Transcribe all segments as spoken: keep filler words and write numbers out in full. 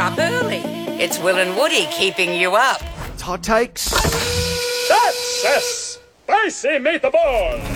up early. It's Will and Woody keeping you up. It's hot takes. That's a spicy meatball.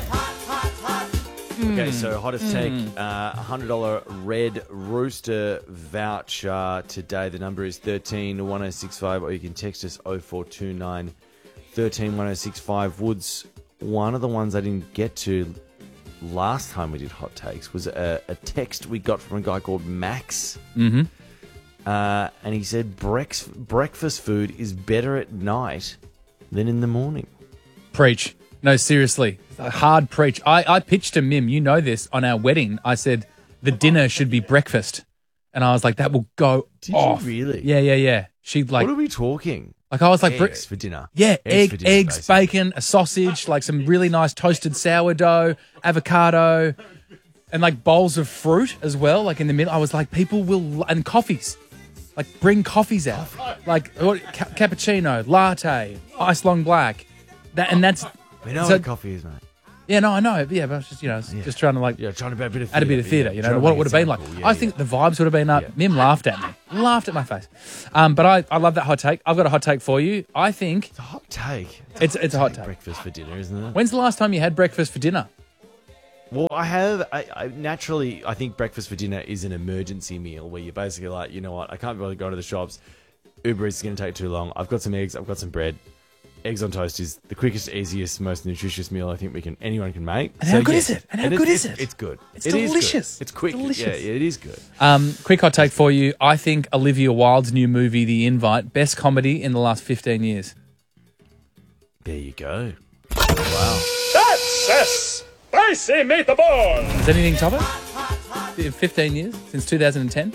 Okay, so hottest take, uh, one hundred dollars Red Rooster voucher today. The number is thirteen one oh six five, or you can text us oh four two nine, one three one oh six five. Woods, one of the ones I didn't get to last time we did hot takes was a, a text we got from a guy called Max. Mm-hmm. Uh, and he said brex- breakfast food is better at night than in the morning. Preach. No, seriously. A hard preach. I, I pitched to Mim, you know this, on our wedding. I said the dinner should be breakfast. And I was like, that will go Did off. you really? Yeah, yeah, yeah. She'd like... What are we talking? Like I was like... Eggs for dinner. Yeah, eggs, egg, for dinner, eggs, basically. bacon, a sausage, like some really nice toasted sourdough, avocado, and like bowls of fruit as well, like in the middle. I was like, people will... And coffees. Like bring coffees out. Like what, ca- cappuccino, latte, ice long black. That And that's... We know so, what coffee is, mate. Yeah, no, I know. Yeah, but I was just, you know, Yeah. just trying to like... Yeah, trying to add a bit of theatre. Add a bit of theatre, yeah. you Trying know, to what it make would have been like. sound cool. Yeah, I yeah. think the vibes would have been up. Yeah. Mim laughed at me. Laughed at my face. Um, but I, I love that hot take. I've got a hot take for you. I think... It's a hot take. It's, it's a hot take. Breakfast for dinner, isn't it? When's the last time you had breakfast for dinner? Well, I have. I, I naturally, I think breakfast for dinner is an emergency meal where you're basically like, you know what, I can't really go to the shops. Uber Eats is going to take too long. I've got some eggs. I've got some bread. Eggs on toast is the quickest, easiest, most nutritious meal I think we can anyone can make. And how good is it? And how good it's, is it? It's good. It's It is good. delicious. It's quick. Delicious. Yeah, it is good. Um, quick hot take for you. I think Olivia Wilde's new movie, The Invite, best comedy in the last fifteen years. There you go. Wow. That's a spicy meatball. Does anything top it? In fifteen years? Since two thousand ten?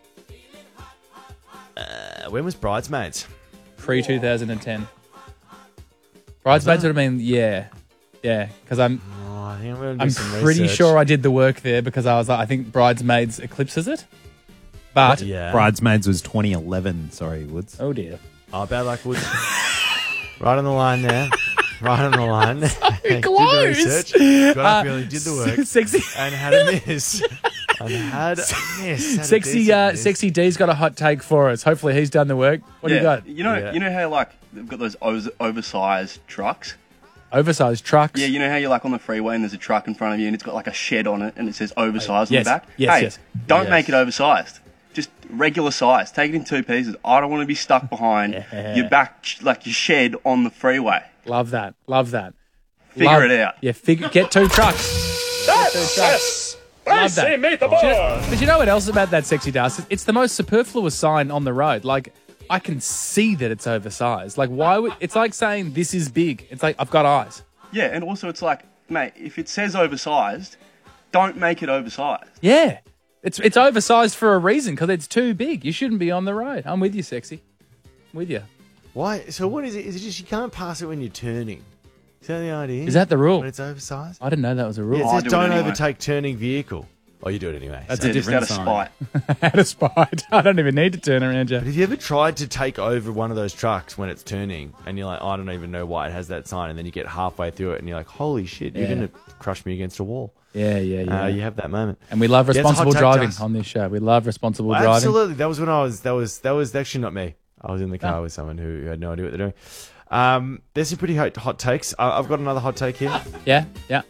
Uh, when was Bridesmaids? Pre two thousand ten. Bridesmaids would have been, yeah. Yeah, because I'm... Oh, I think I'm going to do I'm some pretty research. sure I did the work there because I was like, I think Bridesmaids eclipses it. But, Yeah. Bridesmaids was twenty eleven. Sorry, Woods. oh dear. Oh, bad luck, Woods. Right on the line there. Right on the line. Did close. the research. Got up Uh, early, did the work. Sexy, And had a miss. And had a miss. Had a sexy, decent uh, miss. sexy D's got a hot take for us. Hopefully he's done the work. What do you got? You know, Yeah. you know how like they've got those o- oversized trucks. Oversized trucks. Yeah, you know how you're like on the freeway and there's a truck in front of you and it's got like a shed on it and it says oversized Yes, on the back. yes, hey, yes. don't Yes. make it oversized. Just regular size. Take it in two pieces. I don't want to be stuck behind Yeah. your back, like your shed on the freeway. Love that. Love that. Figure Love- it out. Yeah, figure, get two trucks. That's a Love spicy that. meatball. But you know what else about that sexy dust? It's the most superfluous sign on the road. Like, I can see that it's oversized. Like, why would... It's like saying, this is big. It's like, I've got eyes. Yeah, and also it's like, mate, if it says oversized, don't make it oversized. Yeah. It's it's oversized for a reason, because it's too big. You shouldn't be on the road. I'm with you, sexy. I'm with you. Why? So what is it? Is it just you can't pass it when you're turning? Is that the idea? Is that the rule? When it's oversized? I didn't know that was a rule. Yeah, it I says do it don't anyway. overtake turning vehicle. Oh, you do it anyway. That's So- a Yeah, just out different of sign. spite. Out of spite. I don't even need to turn around you. But have you ever tried to take over one of those trucks when it's turning and you're like, I don't even know why it has that sign, and then you get halfway through it and you're like, holy shit, you're Yeah. going to crush me against a wall. Yeah, yeah, yeah. Uh, you have that moment. And we love Yeah, it's a hot responsible take, driving Jess. on this show. We love responsible Well, driving. absolutely. That was when I was, that was, that was actually not me. I was in the car Oh. with someone who, who had no idea what they're doing. Um, there's some pretty hot, hot takes. I, I've got another hot take here. Yeah, yeah.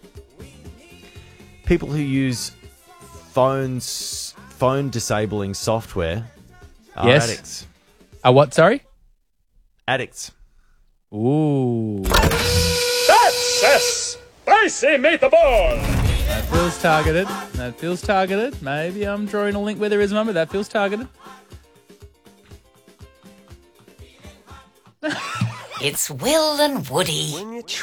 People who use phones, phone disabling software are Yes. addicts. Uh, what, sorry? Addicts. Ooh. That's a spicy meatball. That feels targeted. That feels targeted. Maybe I'm drawing a link where there is one, but that feels targeted. It's Will and Woody.